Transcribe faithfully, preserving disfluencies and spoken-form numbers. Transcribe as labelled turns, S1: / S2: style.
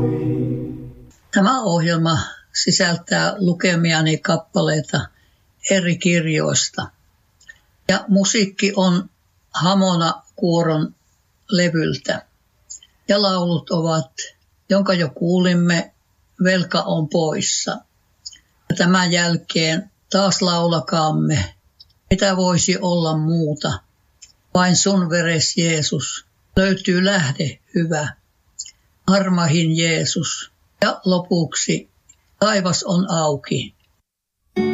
S1: Tämä ohjelma sisältää lukemiani kappaleita eri kirjoista. Ja musiikki on Hamona Kuoron levyltä. Ja laulut ovat, jonka jo kuulimme, Velka on poissa. Ja tämän jälkeen taas laulakaamme, mitä voisi olla muuta. Vain sun veres Jeesus, löytyy lähde hyvä. Armahin Jeesus. Ja lopuksi taivas on auki,